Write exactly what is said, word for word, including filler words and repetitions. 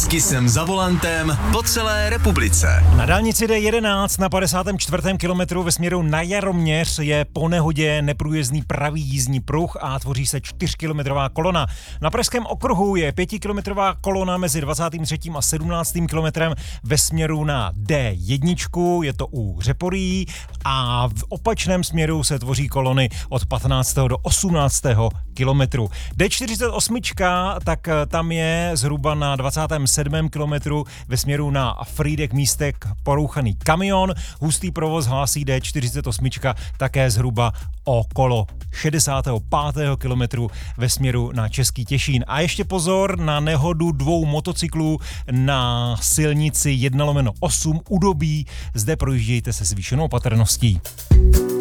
Hezky jsem za volantem po celé republice. Na dálnici D jedenáct na padesátém čtvrtém kilometru ve směru na Jaroměř je po nehodě neprůjezdný pravý jízdní pruh a tvoří se čtyřkilometrová kolona. Na Pražském okruhu je pětikilometrová kolona mezi dvacátým třetím a sedmnáctým kilometrem ve směru na D jedna, je to u Řeporyjí, a v opačném směru se tvoří kolony od patnáctého do osmnáctého kilometru. D čtyřicet osm, tak tam je zhruba na dvacátém sedmém kilometru ve směru na Frýdek Místek porouchaný kamion. Hustý provoz hlásí D čtyřicet osm také zhruba okolo šedesátého pátého kilometru ve směru na Český Těšín. A ještě pozor na nehodu dvou motocyklů na silnici jedna lomeno osm u Dobí. Zde projíždějte se zvýšenou opatrností.